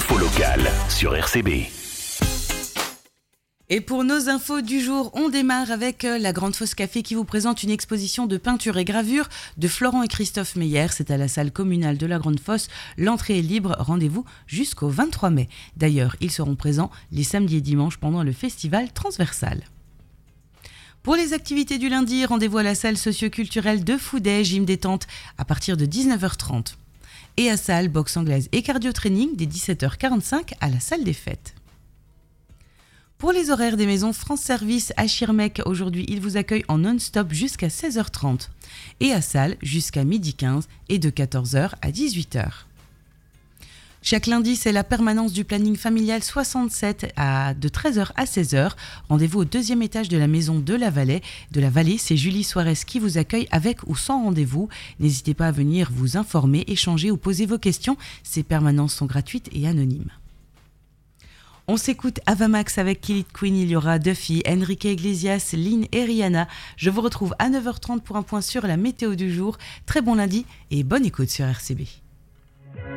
infos locales sur RCB. Et pour nos infos du jour, on démarre avec la Grande Fosse Café qui vous présente une exposition de peinture et gravure de Florent et Christophe Meyer. C'est à la salle communale de la Grande Fosse. L'entrée est libre, rendez-vous jusqu'au 23 mai. D'ailleurs, ils seront présents les samedis et dimanches pendant le festival transversal. Pour les activités du lundi, rendez-vous à la salle socio-culturelle de Fouday, gym détente à partir de 19h30. Et à salle, boxe anglaise et cardio-training dès 17h45 à la salle des fêtes. Pour les horaires des maisons France Service à Schirmeck, aujourd'hui, ils vous accueillent en non-stop jusqu'à 16h30 et à salle jusqu'à 12h15 et de 14h à 18h. Chaque lundi, c'est la permanence du planning familial 67 de 13h à 16h. Rendez-vous au deuxième étage de la maison de la Vallée. C'est Julie Soares qui vous accueille avec ou sans rendez-vous. N'hésitez pas à venir vous informer, échanger ou poser vos questions. Ces permanences sont gratuites et anonymes. On s'écoute Avamax avec Khalid Queen, il y aura Duffy, Enrique Iglesias, Lynn et Rihanna. Je vous retrouve à 9h30 pour un point sur la météo du jour. Très bon lundi et bonne écoute sur RCB.